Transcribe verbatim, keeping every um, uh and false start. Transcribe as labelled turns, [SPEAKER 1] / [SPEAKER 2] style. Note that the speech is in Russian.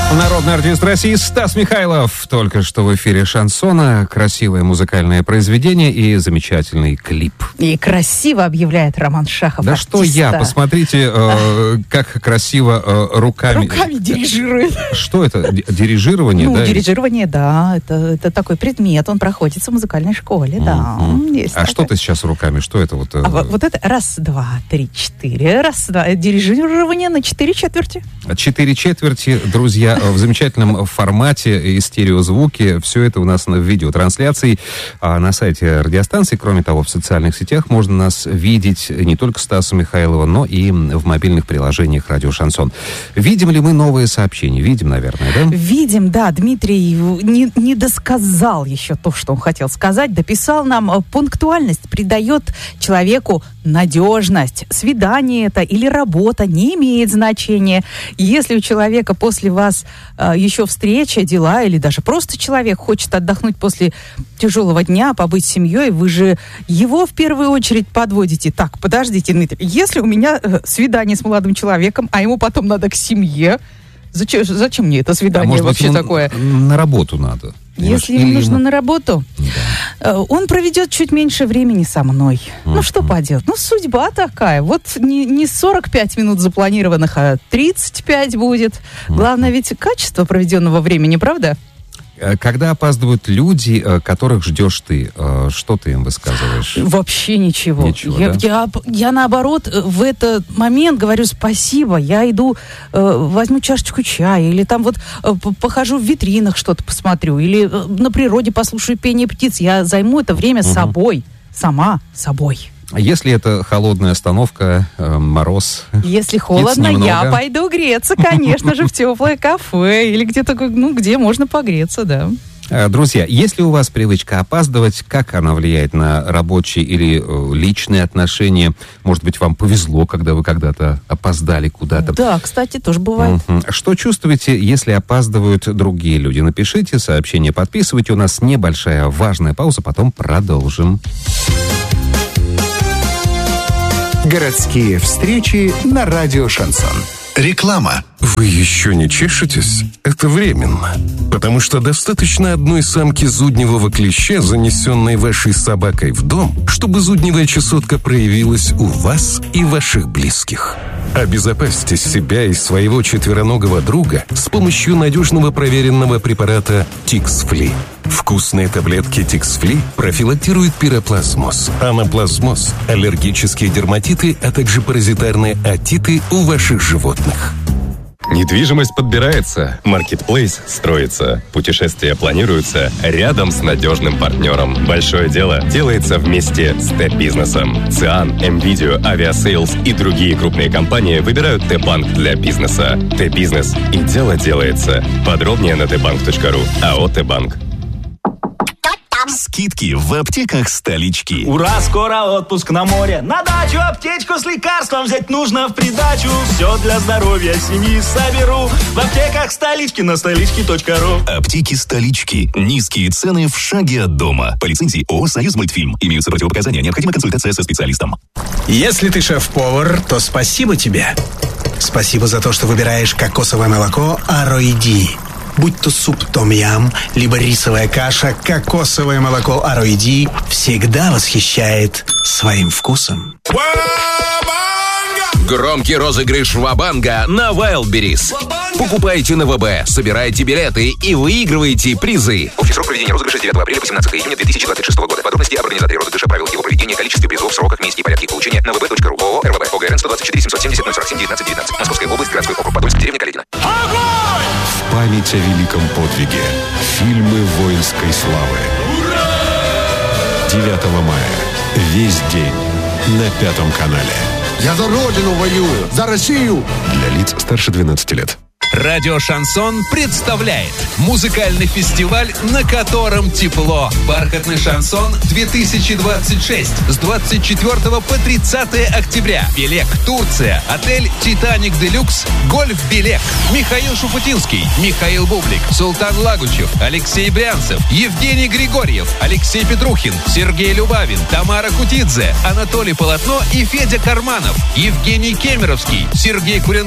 [SPEAKER 1] Народный артист России Стас Михайлов. Только что в эфире шансона. Красивое музыкальное произведение и замечательный клип.
[SPEAKER 2] И красиво объявляет Роман Шахов.
[SPEAKER 1] Да
[SPEAKER 2] артиста.
[SPEAKER 1] что я, посмотрите, э, как красиво э, руками...
[SPEAKER 2] Руками дирижирует.
[SPEAKER 1] Что это? Дирижирование,
[SPEAKER 2] ну,
[SPEAKER 1] да?
[SPEAKER 2] дирижирование, да. Это, это такой предмет, он проходится в музыкальной школе, да.
[SPEAKER 1] Mm-hmm.
[SPEAKER 2] Есть
[SPEAKER 1] а
[SPEAKER 2] такая.
[SPEAKER 1] что ты сейчас руками? Что это вот? Э...
[SPEAKER 2] А, вот это раз, два, три, четыре. Раз, два. Дирижирование на четыре четверти.
[SPEAKER 1] Четыре четверти, друзья, в замечательном формате и стереозвуке. Все это у нас в видеотрансляции а на сайте радиостанции. Кроме того, в социальных сетях можно нас видеть не только Стаса Михайлова, но и в мобильных приложениях «Радио Шансон». Видим ли мы новые сообщения? Видим, наверное, да?
[SPEAKER 2] Видим, да. Дмитрий не, не досказал еще то, что он хотел сказать. Дописал нам: пунктуальность придает человеку надежность. Свидание это или работа не имеет значения. Если у человека после вас э, еще встреча, дела, или даже просто человек хочет отдохнуть после тяжелого дня, побыть с семьей, вы же его в первую очередь подводите. Так, подождите, Дмитрий, если у меня э, свидание с молодым человеком, а ему потом надо к семье, зачем, зачем мне это свидание
[SPEAKER 1] а может
[SPEAKER 2] вообще
[SPEAKER 1] быть,
[SPEAKER 2] такое?
[SPEAKER 1] На работу надо.
[SPEAKER 2] Если
[SPEAKER 1] Или
[SPEAKER 2] ему нужно
[SPEAKER 1] ему...
[SPEAKER 2] на работу, да. Он проведет чуть меньше времени со мной. Uh-huh. Ну, что поделать? Ну, судьба такая. Вот не, не сорок пять минут запланированных, а тридцать пять будет. Uh-huh. Главное ведь качество проведенного времени, правда?
[SPEAKER 1] Когда опаздывают люди, которых ждешь ты, что ты им высказываешь?
[SPEAKER 2] Вообще ничего.
[SPEAKER 1] Ничего,
[SPEAKER 2] я,
[SPEAKER 1] да?
[SPEAKER 2] я, я, наоборот, в этот момент говорю спасибо. Я иду, возьму чашечку чая, или там вот похожу в витринах, что-то посмотрю, или на природе послушаю пение птиц. Я займу это время угу. собой, сама собой.
[SPEAKER 1] Если это холодная остановка, э, мороз.
[SPEAKER 2] Если холодно, я пойду греться, конечно же, в теплое кафе или где-то, ну, где можно погреться, да.
[SPEAKER 1] Друзья, если у вас привычка опаздывать, как она влияет на рабочие или э, личные отношения? Может быть, вам повезло, когда вы когда-то опоздали куда-то?
[SPEAKER 2] Да, кстати, тоже бывает.
[SPEAKER 1] Uh-huh. Что чувствуете, если опаздывают другие люди? Напишите сообщение, подписывайте. У нас небольшая важная пауза, потом продолжим.
[SPEAKER 3] Городские встречи на радио Шансон. Реклама.
[SPEAKER 4] Вы еще не чешетесь? Это временно. Потому что достаточно одной самки зудневого клеща, занесенной вашей собакой в дом, чтобы зудневая чесотка проявилась у вас и ваших близких. Обезопасьте себя и своего четвероногого друга с помощью надежного проверенного препарата Тикс-Фли. Вкусные таблетки Тикс-Фли профилактируют пироплазмоз, анаплазмоз, аллергические дерматиты, а также паразитарные отиты у ваших животных.
[SPEAKER 5] Недвижимость подбирается, маркетплейс строится, путешествия планируются рядом с надежным партнером. Большое дело делается вместе с Т-бизнесом. ЦИАН, МВидео, Авиасейлс и другие крупные компании выбирают Т-банк для бизнеса. Т-бизнес и дело делается. Подробнее на тбанк точка ру. АО Т-банк.
[SPEAKER 3] Скидки в аптеках столички.
[SPEAKER 6] Ура, скоро отпуск на море. На дачу аптечку с лекарством взять нужно в придачу. Все для здоровья семьи соберу в аптеках столички на столички точка ру.
[SPEAKER 3] Аптеки столички. Низкие цены в шаге от дома. По лицензии ООО «Союз Мультфильм». Имеются противопоказания. Необходима консультация со специалистом.
[SPEAKER 7] Если ты шеф-повар, то спасибо тебе. Спасибо за то, что выбираешь кокосовое молоко Ароиди. Будь то суп том-ям, либо рисовая каша, кокосовое молоко Ароиди всегда восхищает своим вкусом.
[SPEAKER 8] Громкий розыгрыш Ва-банга на Wildberries. Покупайте на ВБ, собирайте билеты и выигрывайте призы.
[SPEAKER 9] Общий срок проведения розыгрыша с девятого апреля по семнадцатого июня две тысячи двадцать шестого года. Подробности об организаторе розыгрыша, правилах его проведения, количестве призов, сроках, месте и порядке получения на вэ бэ точка ру. ООО эр вэ бэ. ОГРН сто двадцать четыре семьсот семьдесят ноль сорок семь девятнадцать девятнадцать. Московская область, городской округ Подольск, деревня Каледино.
[SPEAKER 4] В память о великом подвиге. Фильмы воинской славы. девятого мая. Весь день на Пятом канале.
[SPEAKER 10] Я за Родину воюю, за Россию.
[SPEAKER 4] Для лиц старше двенадцати лет.
[SPEAKER 11] Радио Шансон представляет музыкальный фестиваль, на котором тепло. Бархатный шансон две тысячи двадцать шесть с двадцать четвёртого по тридцатое октября. Белек, Турция. Отель Титаник Делюкс. Гольф Белек. Михаил Шуфутинский. Михаил Бублик. Султан Лагучев. Алексей Брянцев. Евгений Григорьев. Алексей Петрухин. Сергей Любавин. Тамара Кутидзе. Анатолий Полотно и Федя Карманов. Евгений Кемеровский. Сергей Куренков.